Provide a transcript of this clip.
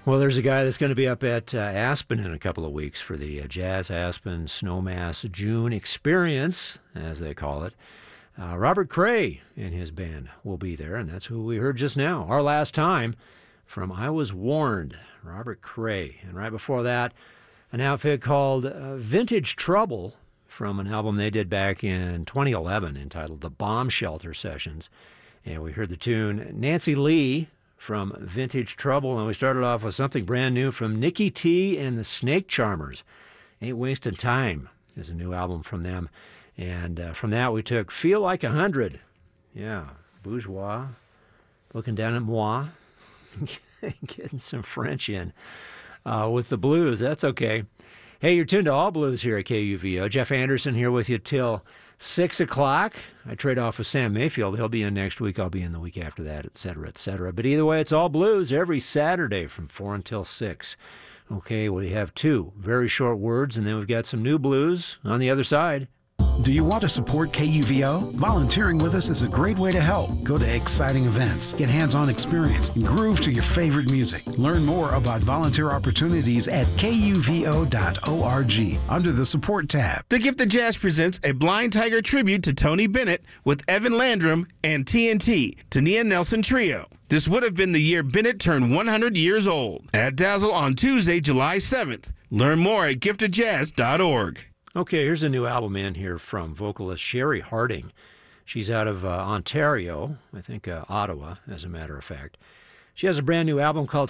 Well, there's a guy that's going to be up at Aspen in a couple of weeks for the Jazz Aspen Snowmass June Experience, as they call it. Robert Cray and his band will be there, and that's who we heard just now. Our Last Time from I Was Warned, Robert Cray. And right before that, an outfit called Vintage Trouble from an album they did back in 2011 entitled The Bomb Shelter Sessions. And we heard the tune Nancy Lee from Vintage Trouble, and we started off with something brand new from Nikki T and the Snake Charmers. Ain't Wasting Time is a new album from them. And from that we took Feel Like 100. Yeah, bourgeois, looking down at moi, getting some French in with the blues. That's okay. Hey, you're tuned to All Blues here at KUVO. Jeff Anderson here with you till 6 o'clock. I trade off with Sam Mayfield. He'll be in next week. I'll be in the week after that, et cetera, et cetera. But either way, it's All Blues every Saturday from 4 until 6. Okay, we have two very short words, and then we've got some new blues on the other side. Do you want to support KUVO? Volunteering with us is a great way to help. Go to exciting events, get hands-on experience, and groove to your favorite music. Learn more about volunteer opportunities at kuvo.org under the Support tab. The Gift of Jazz presents a Blind Tiger tribute to Tony Bennett with Evan Landrum and TNT, Tania Nelson Trio. This would have been the year Bennett turned 100 years old. At Dazzle on Tuesday, July 7th. Learn more at giftofjazz.org. Okay, here's a new album in here from vocalist Sherry Harding. She's out of Ontario, I think Ottawa, as a matter of fact. She has a brand new album called